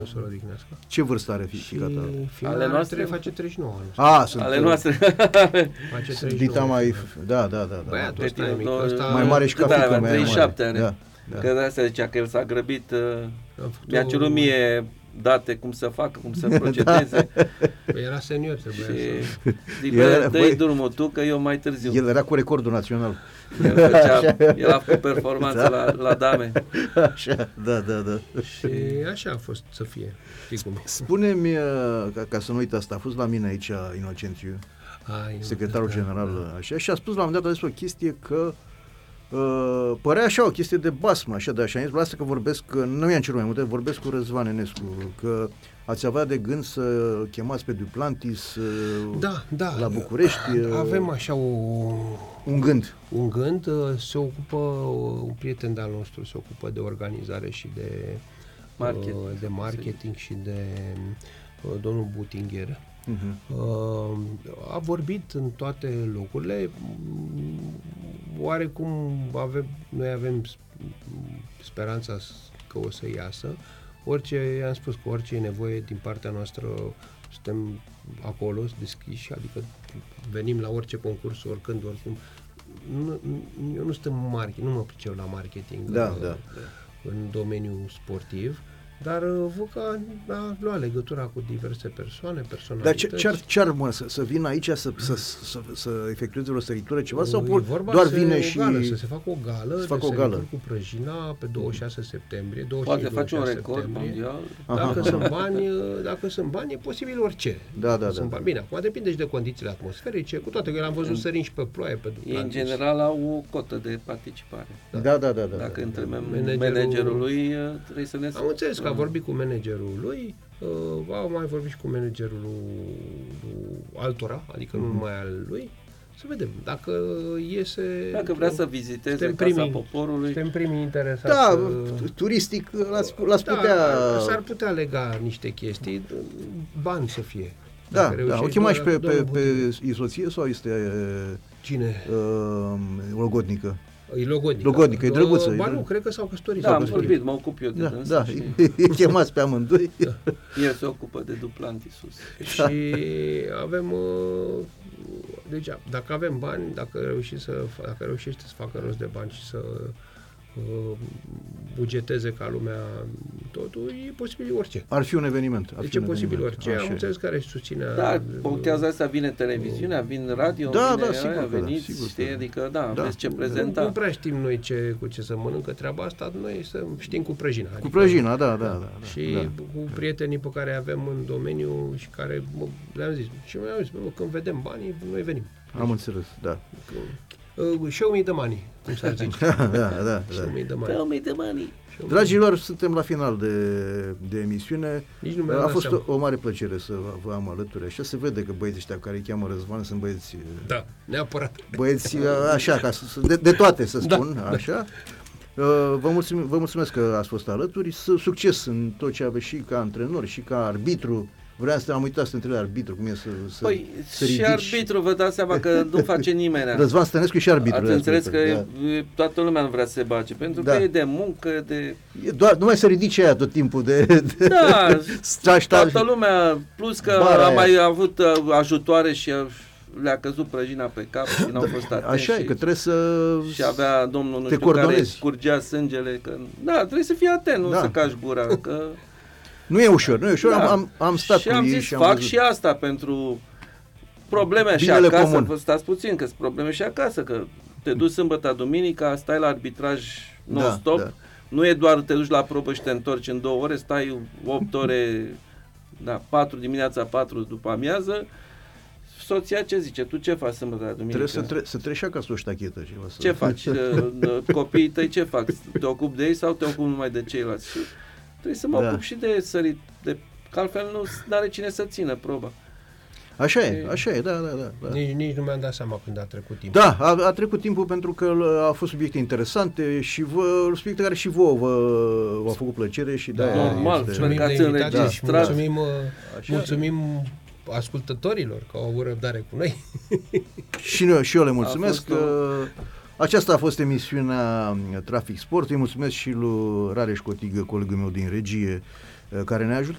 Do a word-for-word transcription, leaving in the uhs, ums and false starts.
să l odihnească. Ce vârstă are fiica ta? Ale noastre face treizeci și nouă ani. A, sunt ale noastre. Face treizeci și nouă. mai, da, da, da. Băiatul ăsta e mic, ăsta... Mai mare și ca fiica mea. treizeci și șapte ani. Da, da. Că de asta zicea că el s-a grăbit. Mi-a cerut mie date cum să facă, cum să procedeze. Păi era senior, trebuia și să... zic, bă, dă-i drumul tu, că eu mai târziu. El era cu recordul național. El, făcea, el a făcut performanță da. la, la dame. Așa, da, da, da. Și așa a fost să fie. Spune-mi, ca, ca să nu uit asta, a fost la mine aici Inocențiu, a, secretarul da, general, da. Așa, și a spus la un moment dat despre o chestie că Uh, părea așa o chestie de basmă, așa de așa. Am zis, lasă că vorbesc, că nu mi-am cerut mai multe, vorbesc cu Răzvan Enescu, că ați avea de gând să chemați pe Duplantis uh, da, da, la București. Uh, avem așa o, un gând. Un gând, uh, se ocupă, uh, un prieten de-al nostru se ocupă de organizare și de marketing, uh, de marketing și de uh, domnul Butingher. Uh-huh. Uh, a vorbit în toate locurile. Oarecum avem, noi avem speranța că o să iasă. Orice, am spus că orice e nevoie din partea noastră, suntem acolo, deschiși, adică venim la orice concurs, oricând, oricum. Nu, eu nu sunt în marketing, nu mă pricep la marketing da, în, da. în domeniul sportiv. Dar Vuca a luat legătura cu diverse persoane, personalități. Dar ce, ce-ar, ce-ar mă, să, să vină aici să, să, să, să efectueze o săritură, ceva? Sau doar vine și... Gală, să se facă o gală să facă de o gală cu prăjina pe douăzeci și șase septembrie. Poate face un record mondial. Dacă aha, sunt bani, dacă sunt bani, e posibil orice. Da, da, sunt da. Bine, acum depinde și de condițiile atmosferice, cu toate că eu am văzut sărind și pe ploaie. Pe Ei, în general, au o cotă de participare. Da, da, da. da dacă da, întrebăm da. managerul, managerul lui, trebuie să ne... Am înțeles că a vorbit cu managerul lui, uh, au mai vorbit și cu managerul lui, lui altora, adică mm-hmm. nu numai al lui. Să vedem, dacă iese... Dacă vrea să viziteze Casa Poporului. Suntem primii interesați. Da, turistic l-ați, l-ați da, putea... s-ar putea lega niște chestii, bani să fie. Da, da, o chema și pe, pe, pe isoție sau este... Cine? Uh, logodnică. E logodnică. Logodnică, e drăguță. Ba nu, cred că s-au căsătorit. Da, am vorbit, mă ocup eu de da, dânsă. Da, și... chemați pe amândoi. Da. El se ocupă de Duplantisus. Și avem... Deci, dacă avem bani, dacă reușești să, dacă reușește să facă rost de bani și să uh, bugeteze ca lumea totul, e posibil orice. Ar fi un eveniment. Deci e posibil orice. Am înțeles care își susține... Da, punctează asta, vine televiziunea, vin radio, da, vine, da, sigur aia, că veniți, da, sigur știi, că adică, da, da. aveți ce prezenta. Nu, nu prea știm noi ce, cu ce să mănâncă treaba asta, noi să știm cu prăjina. Cu adică, prăjina, da, da, da. da și da. cu prietenii pe care avem în domeniu și care le-am zis, și mi-am zis, bă, când vedem banii, noi venim. Am înțeles, da. Uh, show me the money, cum s-ar zice. da, da, da. Show me the money. Show me the money. Dragilor, suntem la final de, de emisiune. A fost o, o mare plăcere să vă am alături. Așa se vede că băieții ăștia care îi cheamă Răzvan sunt băieți... Da, neapărat. Băieți așa, ca să, de, de toate să spun, da, așa. Vă mulțumim, vă mulțumesc că ați fost alături. Succes în tot ce aveți și ca antrenor și ca arbitru. Vreau să am uitat să întreb arbitru, cum e să, să, păi, să și arbitru, vă dați seama că nu face nimeni. Răzvan Stănescu și arbitru. Ați înțeles că da. Toată lumea nu vrea să se bage, pentru da. că e de muncă, de... E doar, numai să ridice aia tot timpul de... de da, stași, toată lumea, plus că a mai avut ajutoare și le-a căzut prăjina pe cap și n-au fost atenți. Așa e, că trebuie să și avea domnul, nu te știu, coordonezi. Care scurgea sângele, că da, trebuie să fii atent, nu da. să cași gura, că... Nu e ușor, nu e ușor, da. am, am stat și cu am ei zis, și am fac văzut. și asta pentru probleme și binele acasă, comun. vă stați puțin, că sunt probleme și acasă, că te duci sâmbătă, duminica, stai la arbitraj non-stop, da, da. Nu e doar te duci la probă și te întorci în două ore, stai opt ore, da, patru dimineața, patru după amiază. Soția ce zice? Tu ce faci sâmbătă, duminică? Trebuie să, tre- să treci acasă o ștachetă. Ceva, să... Ce faci? Copiii tăi ce fac? Te ocupi de ei sau te ocupi numai de ceilalți? Și trebuie să mă da. ocup și de sărit, de, că altfel nu are cine să țină proba. Așa e, așa e, da, da, da. da. Nici, nici nu mi-am dat seama când a trecut timpul. Da, a, a trecut timpul pentru că a fost subiecte interesante și vă, subiecte care și vouă vă, v-au făcut plăcere și da, da, normal, este... sper că ați înregistrat. Mulțumim, mulțumim ascultătorilor că au avut răbdare cu noi. Și, noi, și eu le mulțumesc. O... Aceasta a fost emisiunea Trafic Sport. Îi mulțumesc și lui Rareș Cotigă, colegul meu din regie, care ne-a ajutat.